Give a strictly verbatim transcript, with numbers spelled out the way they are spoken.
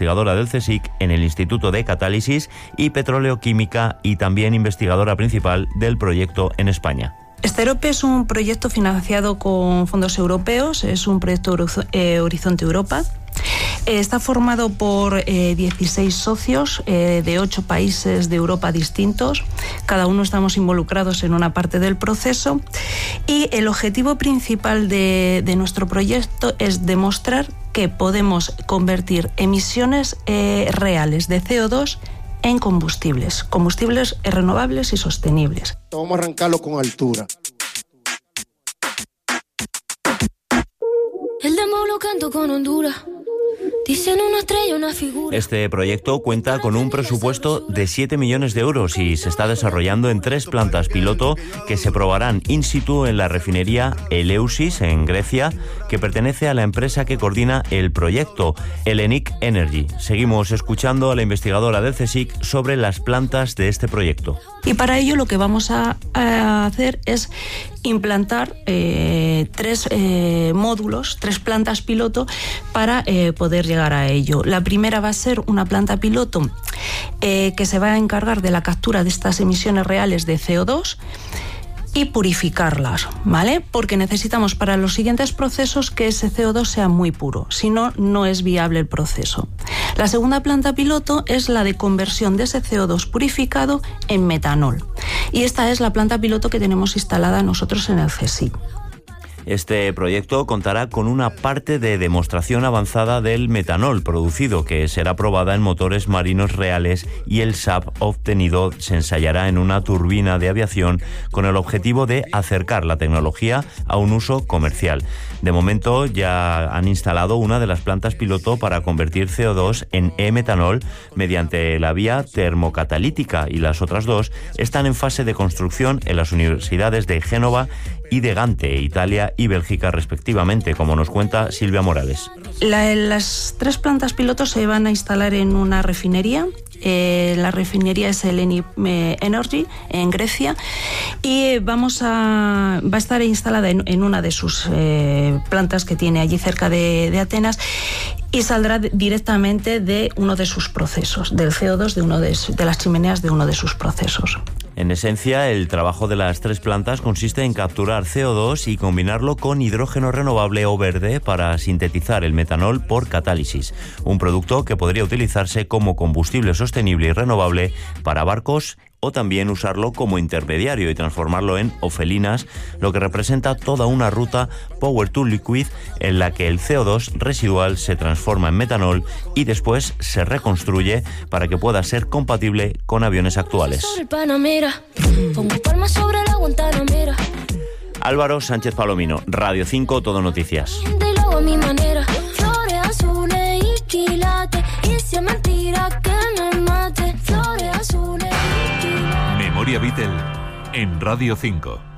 investigadora del CSIC en el Instituto de Catálisis y Petroleoquímica y también investigadora principal del proyecto en España. Sterope es un proyecto financiado con fondos europeos, es un proyecto eh, Horizonte Europa. Eh, está formado por eh, dieciséis socios eh, de ocho países de Europa distintos. Cada uno estamos involucrados en una parte del proceso y el objetivo principal de, de nuestro proyecto es demostrar que podemos convertir emisiones eh, reales de C O dos en combustibles, combustibles renovables y sostenibles. Vamos a arrancarlo con altura. El demo lo canto con Honduras. Dicen una estrella, una figura. Este proyecto cuenta con un presupuesto de siete millones de euros y se está desarrollando en tres plantas piloto que se probarán in situ en la refinería Eleusis, en Grecia, que pertenece a la empresa que coordina el proyecto, Hellenic Energy. Seguimos escuchando a la investigadora del CSIC sobre las plantas de este proyecto. Y para ello lo que vamos a, a hacer es implantar eh, tres eh, módulos, tres plantas piloto para eh, poder llegar a ello. La primera va a ser una planta piloto eh, que se va a encargar de la captura de estas emisiones reales de C O dos y purificarlas, ¿vale? Porque necesitamos para los siguientes procesos que ese C O dos sea muy puro, si no, no es viable el proceso. La segunda planta piloto es la de conversión de ese C O dos purificado en metanol. Y esta es la planta piloto que tenemos instalada nosotros en el CSIC. Este proyecto contará con una parte de demostración avanzada del metanol producido, que será probada en motores marinos reales, y el S A P obtenido se ensayará en una turbina de aviación con el objetivo de acercar la tecnología a un uso comercial. De momento ya han instalado una de las plantas piloto para convertir C O dos en e-metanol mediante la vía termocatalítica, y las otras dos están en fase de construcción en las universidades de Génova y de Gante, Italia y Bélgica respectivamente, como nos cuenta Silvia Morales. La, las tres plantas pilotos se van a instalar en una refinería. Eh, la refinería es Hellenic Energy en Grecia y vamos a va a estar instalada en, en una de sus eh, plantas que tiene allí cerca de, de Atenas, y saldrá directamente de uno de sus procesos, del C O dos de, uno de, de las chimeneas de uno de sus procesos. En esencia, el trabajo de las tres plantas consiste en capturar C O dos y combinarlo con hidrógeno renovable o verde para sintetizar el metanol por catálisis, un producto que podría utilizarse como combustible sostenible y renovable para barcos, o también usarlo como intermediario y transformarlo en ofelinas, lo que representa toda una ruta Power to Liquid en la que el C O dos residual se transforma en metanol y después se reconstruye para que pueda ser compatible con aviones actuales. Álvaro Sánchez Palomino, Radio cinco, Todo Noticias. Memoria Beatle en Radio cinco.